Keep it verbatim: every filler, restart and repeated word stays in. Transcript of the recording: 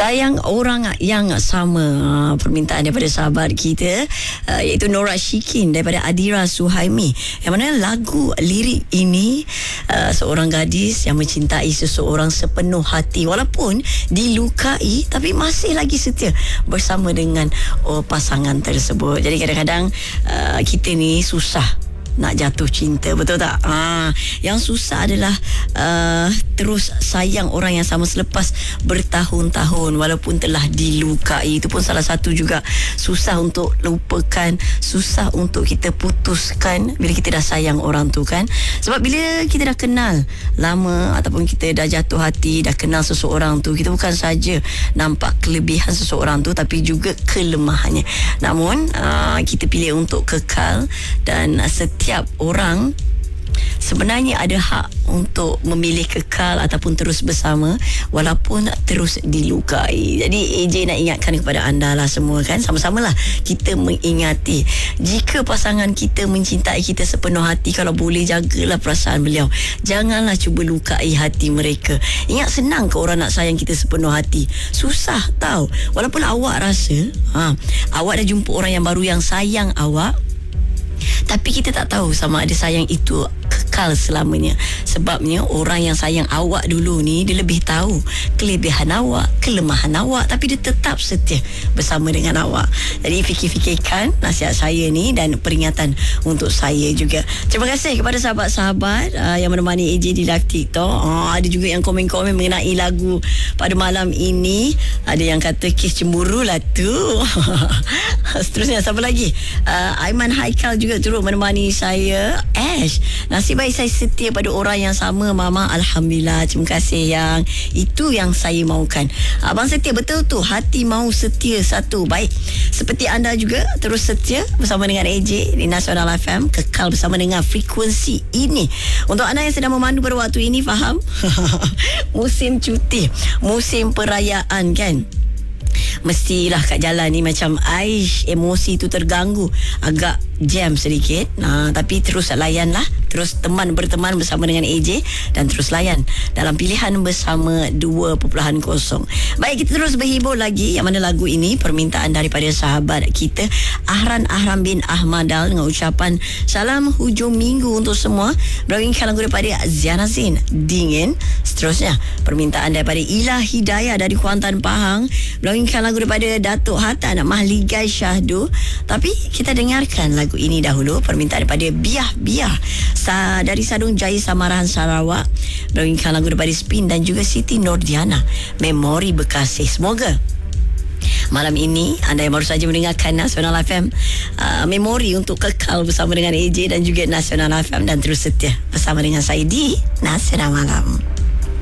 Sayang orang yang sama. Permintaan daripada sahabat kita, uh, iaitu Nora Shikin daripada Adira Suhaimi, yang mana lagu lirik ini uh, seorang gadis yang mencintai seseorang sepenuh hati, walaupun dilukai tapi masih lagi setia bersama dengan oh, pasangan tersebut. Jadi kadang-kadang uh, kita ni susah nak jatuh cinta, betul tak? Ah, yang susah adalah uh, terus sayang orang yang sama selepas bertahun-tahun walaupun telah dilukai. Itu pun salah satu juga susah untuk lupakan, susah untuk kita putuskan bila kita dah sayang orang tu kan. Sebab bila kita dah kenal lama ataupun kita dah jatuh hati, dah kenal seseorang tu, kita bukan saja nampak kelebihan seseorang tu tapi juga kelemahannya. Namun uh, kita pilih untuk kekal, dan uh, setiap Setiap orang sebenarnya ada hak untuk memilih kekal ataupun terus bersama walaupun terus dilukai. Jadi A J nak ingatkan kepada anda lah semua kan, sama-samalah kita mengingati, jika pasangan kita mencintai kita sepenuh hati, kalau boleh jagalah perasaan beliau, janganlah cuba lukai hati mereka. Ingat, senang ke orang nak sayang kita sepenuh hati? Susah tau. Walaupun awak rasa ha, awak dah jumpa orang yang baru yang sayang awak, tapi kita tak tahu sama ada sayang itu kekal selamanya. Sebabnya orang yang sayang awak dulu ni, dia lebih tahu kelebihan awak, kelemahan awak, tapi dia tetap setia bersama dengan awak. Jadi fikir-fikirkan nasihat saya ni dan peringatan untuk saya juga. Terima kasih kepada sahabat-sahabat uh, yang menemani A J di live TikTok. uh, Ada juga yang komen-komen mengenai lagu pada malam ini. Ada yang kata kes cemburu lah tu. Seterusnya siapa lagi? uh, Aiman Haikal juga turut menemani saya. Ash, nasib baik saya setia pada orang yang sama, Mama. Alhamdulillah, terima kasih yang itu yang saya mahukan. Abang setia, betul tu, hati mahu setia satu. Baik, seperti anda juga terus setia bersama dengan A J di Nasional F M, kekal bersama dengan frekuensi ini. Untuk anda yang sedang memandu pada waktu ini, faham? Musim cuti, musim perayaan kan, mestilah kat jalan ni macam aish, emosi tu terganggu, agak jam sedikit. Nah, tapi terus layanlah, terus teman berteman bersama dengan A J dan terus layan dalam pilihan bersama dua titik kosong. Baik, kita terus berhibur lagi, yang mana lagu ini permintaan daripada sahabat kita Ahran Ahram bin Ahmadal dengan ucapan salam hujung minggu untuk semua. Berakhirkan lagu daripada Ziana Zain, Dingin. Seterusnya permintaan daripada Ilah Hidayah dari Kuantan Pahang. Berakhirkan lagu daripada Datuk Hatan Mahligai Syahdu. Tapi kita dengarkan lagu ini dahulu, permintaan daripada Biah Biah Sa dari Sadung Jaya Samarahan Sarawak. Berakhirkan lagu daripada Spin dan juga Siti Nordiana, Memori Bekasih. Semoga malam ini anda yang baru saja mendengarkan Nasional F M, uh, memori untuk kekal bersama dengan A J dan juga Nasional F M, dan terus setia bersama dengan saya di Nasional Malam.